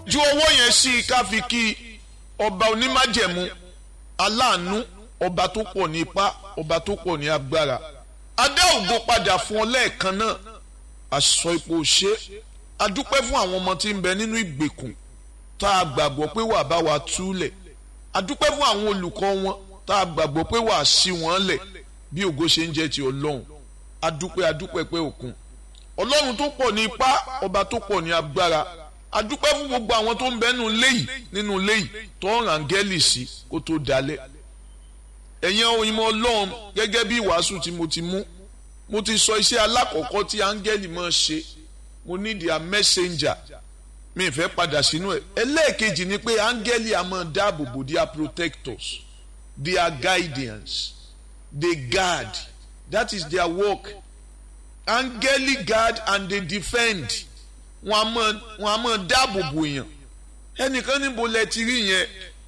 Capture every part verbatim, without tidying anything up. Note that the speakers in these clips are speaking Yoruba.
ju owó yẹn sí ká fi kí ọba onímájẹ̀mú aláàánú ọba tó pọ̀ ní ipá ọba tó pọ̀ ní agbára. Adá ògo padà fún ọ lẹ́ẹ̀kan náà aṣọ ipò ṣe adúpẹ́ fún àwọn ọmọ tí ń bẹ nínú ìgbèkùn tá a gbàgbọ́ pé wà bá wa túlẹ̀ adúpẹ́ fún àwọn olùkọ́ wọn tá a gbàgbọ́ pé wà sí wọn lẹ̀ bí ògo ṣe ń jẹ́ ti Ọlọ́run adúpẹ́ adúpẹ́ pé òkun Ọlọ́run tó pọ̀ ní ipá ọba tó pọ̀ ní agbára adúpẹ́ fún gbogbo àwọn tó ń bẹ nínú ilé yìí nínú ilé yìí tó ń ràǹgẹ́lì sí kó tó dalẹ̀ ẹ̀yin òyìnbó Ọlọ́run gẹ́gẹ́ bí ìwàásù tí mo ti mú mo ti sọ iṣẹ́ alákọ̀ọ́kọ́ tí áńgẹ́lì máa ṣe mo ní their messenger mi fẹ́ padà sínú ẹ̀ ẹlẹ́ẹ̀kejì ni pé áńgẹ́lì a máa dáàbò bò their protectors their guardians they guard that is their work áńgẹ́lì guard and they defend wọn a máa wọn a máa dáàbò bò èèyàn ẹnìkan níbo lẹ ti rí yẹn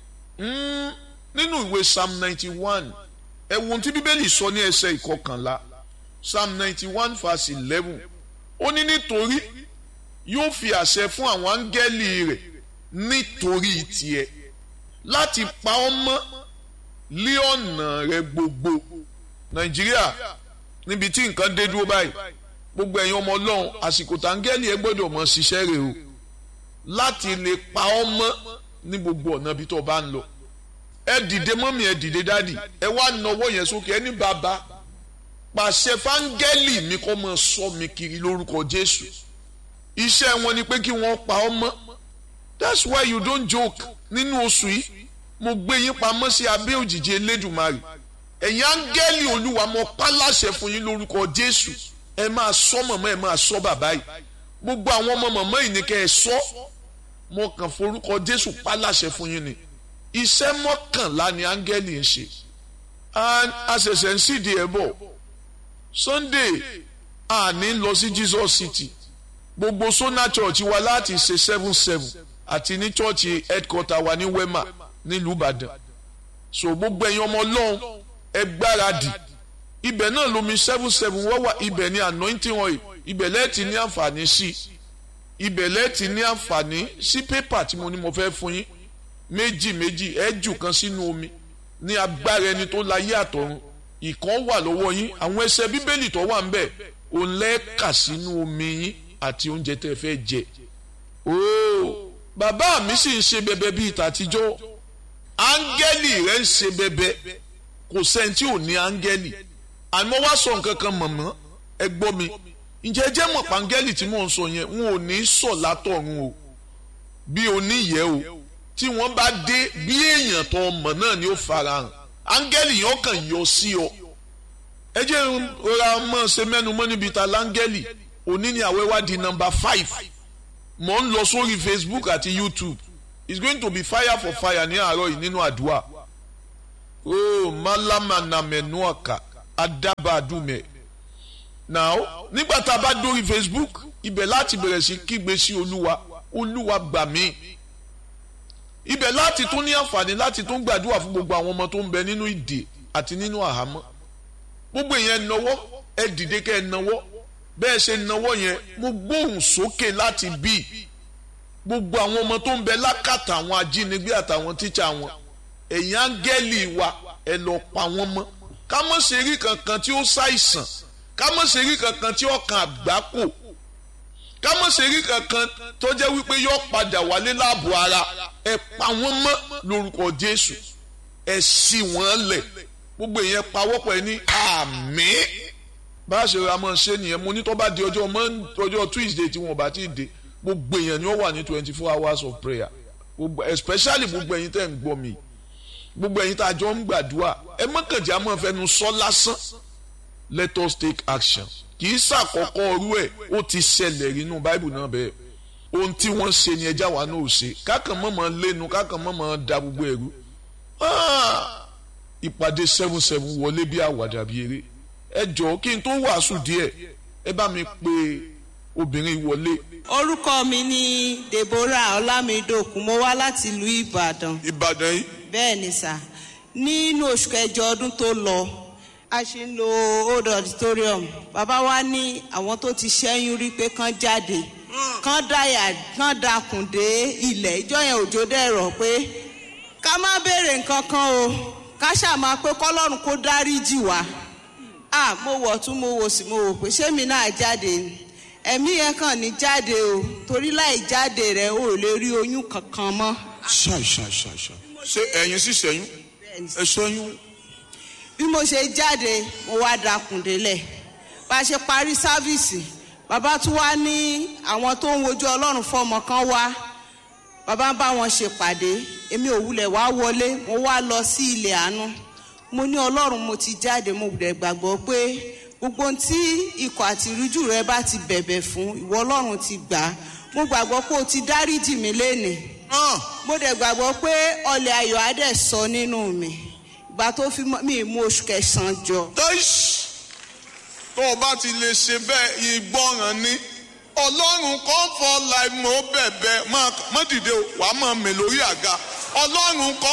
nínú ìwé psalm ninety one ẹ wo ohun tí bíbélì sọ ní ẹsẹ̀ ìkọkànlá psalm ninety one verse eleven ó ní nítorí yóò fi àṣẹ fún àwọn áńgẹ́lì rẹ̀ nítorí tiẹ̀ láti pa ọ́ mọ́ lé ọ̀nà rẹ̀ gbogbo. Nàìjíríà níbi tí nǹkan dé dúró báyìí gbogbo ẹ̀yin ọmọ Ọlọ́run àsìkò táńgẹ́lì ẹ gbọ́dọ̀ mọ̀ ṣiṣẹ́ rẹ̀ o láti lè pa ọ́ mọ́ ní gbogbo ọ̀nà bí tó bá ń lọ. Ẹ dìde mọ́mì ẹ dìde dádì ẹ wá nawọ́ yẹn sókè ẹ ní bàbá pàṣẹ fáńgẹ́lì mi kó máa ṣọ́ mi kiri lórúkọ Jésù. Iṣẹ́ wọn ni pé kí wọ́n pa ọ́ mọ́. That's why you don't joke. Nínú oṣù yìí mo gbé yín pamọ́ sí abẹ́ òjìji Elédùmarè. Ẹ̀yin áńgẹ́lì Olúwa mo pa láṣẹ fún yín lórúkọ Jésù. Ẹ máa ṣọ́ mọ̀mọ́ ẹ máa ṣọ́ bàbá yìí. Gbogbo àwọn ọmọ mọ̀mọ́ yìí ni kẹ́ ẹ ṣọ́. Mo kàn forúkọ Jésù pa láṣẹ fún yín ni. Iṣẹ́ mọ́kànlá ni áńgẹ́lì ń ṣe. And a ṣẹ̀ṣẹ̀ ń sídìí ẹ̀ bọ̀. Sunday a ní lọ sí Jesus City gbogbo Sona Church wa láti ṣe seven seven àti ní church headquarter wa ní Wema nílùú Ìbàdàn so gbogbo ẹ̀yin ọmọ Ọlọ́run ẹ gbáradì ibẹ̀ náà lomi seven seven wọ́n wà ibẹ̀ ní anointing oil ibẹ̀ lẹ́ẹ̀tì ní àǹfààní sí ibẹ̀ lẹ́ẹ̀tì ní àǹfààní sí pépà tí mo ní mo fẹ́ fún yín méjì méjì ẹ jù kan sínú omi ní agbára ẹni tó láyé àtọ̀run ìkan wà lọ́wọ́ yín àwọn ẹsẹ̀ bíbélì tó wà ń bẹ̀ òun lẹ́ẹ̀ka sínú omi yín àti oúnjẹ tẹ́ fẹ́ jẹ. ooo bàbá mi sì ń ṣe bẹbẹ bíi tàtijọ́ áńgẹ́lì rẹ̀ ń ṣe bẹbẹ kò sẹ́ni tí ò ní áńgẹ́lì àmọ́ wá sọ nǹkan kan mọ̀mọ́ ẹ gbọ́ mi ǹjẹ́ jẹ́ mọ̀ páńgẹ́lì tí mò ń sọ yẹn wọn ò ní sọ látọ̀run o bí oníyẹ o tí wọ́n bá dé bí èèyàn tó mọ̀ náà ni ó farahàn áńgẹ́lì yẹn kàn yọ sí ọ ẹ jẹ́ ra mọ́ ṣe mẹ́nu mọ́ níbi ta láńgẹ́lì òní ni àwẹ̀ wá di number five mò ń lọ sórí Facebook àti YouTube it's going to be fire for fire ní àárọ̀ yìí nínú àdúrà oh malama na menuaka adabadumẹ now nígbà tá a bá dórí Facebook ibẹ̀ láti bẹ̀rẹ̀ sí kígbe sí Olúwa Olúwa gbà mí ibẹ̀ láti tún ní àǹfààní láti tún gbàdúrà fún gbogbo àwọn ọmọ tó ń bẹ nínú ìdè àti nínú àhámọ́ gbogbo ìyẹn nawọ́ ẹ dìde kẹ́ ẹ nawọ́ bẹ́ẹ̀ ṣe nawọ́ yẹn mo gbóhùn sókè láti bí gbogbo àwọn ọmọ tó ń bẹ lákàtà àwọn ajínigbé àtàwọn tíṣà wọn ẹ̀yin áńgẹ́lì wa ẹ lọ pa wọ́n mọ́ ká má ṣe rí kankan tí ó ṣàìsàn ká má ṣe rí kankan tí ó kan àgbákò ká má ṣe rí kankan tó jẹ́ wípé yóò padà wálé láàbò ara ẹ pa wọ́n mọ́ lórúkọ Jésù ẹ ṣí wọ́n lẹ̀ gbogbo ìyẹn pawọ́pọ̀ ẹ ní àmín bá a ṣe ra mọ́ ṣe nìyẹn mo ní tó bá di ọjọ́ mọ́ ọjọ́ Tuesday tí wọ́n bá ti dé gbogbo èèyàn ni ó wà ní twenty four hours of prayer gbogbo especially gbogbo ẹ̀yin tẹ́ ń gbọ́ mi gbogbo ẹ̀yin tá a jọ ń gbàdúrà ẹ mọ́kànjá mọ́ fẹnu sọ lásán let us take action kì í ṣàkọ́kọ́ ọrú ẹ̀ ó ti ṣẹlẹ̀ nínú Bible náà bẹ́ẹ̀ ohun tí wọ́n ṣe ni ẹja wa náà ò ṣe kákan mọ́mọ́ lẹ́nu kákan mọ́mọ́ da gbogbo ẹ̀rú ìpàdé seven seven wọlé bí àwàdà bí eré ẹ jọ̀ọ́ kí n tó wàásù díẹ̀ ẹ bá mi pe obìnrin wọlé. orúkọ mi ni Deborah Ọlámídòkun mo wá láti ìlú Ìbàdàn. Ìbàdàn yìí. bẹ́ẹ̀ ni sà nínú oṣù kẹjọ ọdún tó lọ a ṣe ń lo old auditorium bàbá wa ní àwọn tó ti ṣẹ́yún rí pé kán jáde kán dáyà kán dakùn dé ilẹ̀ ìjọ yẹn òjò dẹ̀rọ̀ pé ká má béèrè nǹkan kan o ká ṣàmà pé kọ́lọ́run kó dáríjì wá. à mo wọ̀ tún mo wò sí mo wò pé ṣé mi náà jáde ni ẹ̀mí yẹn kàn ní jáde o torí láì jáde rẹ̀ o ò lè rí oyún kankan mọ́. ṣáì ṣáì ṣáì ṣáì ṣé ẹ̀yin sì ṣẹ́yún ẹ ṣẹ́yún. bí mo ṣe jáde mo wá dakùn délẹ̀ bá a ṣe parí sáfíìsì bàbá tún wá ní àwọn tó ń wojú ọlọ́run fọmọ kan wá bàbá ń bá wọn ṣe pàdé èmi ò wulẹ̀ wá wọlé mo wá lọ sí ilẹ̀ àánú mo ní ọlọ́run mo ti jáde mo dẹ̀ gbàgbọ́ pé gbogbo ohun tí ikọ̀ àti ìrújú rẹ bá ti bẹ̀bẹ̀ fún ìwọ ọlọ́run ti gbà á mo gbàgbọ́ pé o ti dáríjì mí lénìí mo dẹ̀ gbàgbọ́ pé ọlẹ̀ ayọ̀ á dẹ̀ sọ nínú mi ìgbà tó fi mí mú oṣù kẹsàn-án jọ. tó o bá ti lè ṣe bẹ́ẹ̀ ìgbọràn ni ọlọ́run kan fọ́ láì mọ́ bẹ̀bẹ̀ má dìde wàá mọ̀ mí lórí àga ọlọ́run kan.